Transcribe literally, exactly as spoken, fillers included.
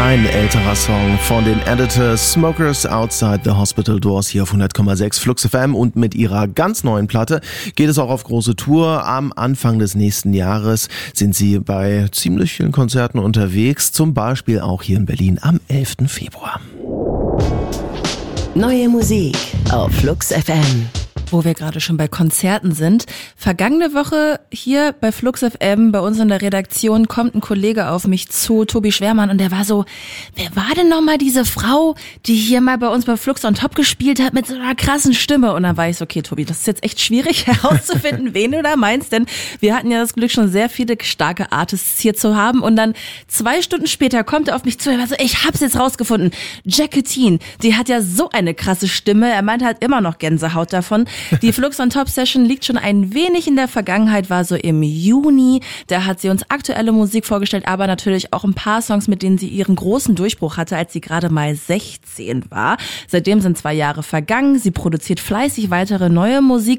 Ein älterer Song von den Editors, Smokers Outside the Hospital Doors hier auf hundert Komma sechs Flux F M, und mit ihrer ganz neuen Platte geht es auch auf große Tour. Am Anfang des nächsten Jahres sind sie bei ziemlich vielen Konzerten unterwegs, zum Beispiel auch hier in Berlin am elften Februar. Neue Musik auf Flux F M. Wo wir gerade schon bei Konzerten sind. Vergangene Woche hier bei Flux F M, bei uns in der Redaktion, kommt ein Kollege auf mich zu, Tobi Schwermann, und der war so, wer war denn nochmal diese Frau, die hier mal bei uns bei Flux on Top gespielt hat mit so einer krassen Stimme? Und dann war ich so, okay, Tobi, das ist jetzt echt schwierig herauszufinden, wen du da meinst, denn wir hatten ja das Glück, schon sehr viele starke Artists hier zu haben, und dann zwei Stunden später kommt er auf mich zu, er war so, ich hab's jetzt rausgefunden, Jacqueline, die hat ja so eine krasse Stimme, er meint halt immer noch Gänsehaut davon. Die Flux on Top Session liegt schon ein wenig in der Vergangenheit, war so im Juni. Da hat sie uns aktuelle Musik vorgestellt, aber natürlich auch ein paar Songs, mit denen sie ihren großen Durchbruch hatte, als sie gerade mal sechzehn war. Seitdem sind zwei Jahre vergangen. Sie produziert fleißig weitere neue Musik.